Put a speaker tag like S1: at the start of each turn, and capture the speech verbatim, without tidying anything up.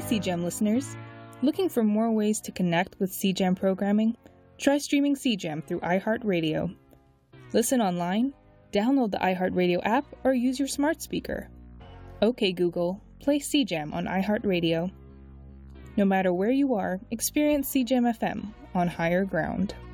S1: C G E M listeners! Looking for more ways to connect with C G E M programming? Try streaming C G E M through iHeartRadio. Listen online, download the iHeartRadio app, or use your smart speaker. OK Google, play C G E M on iHeartRadio. No matter where you are, experience C G E M F M on higher ground.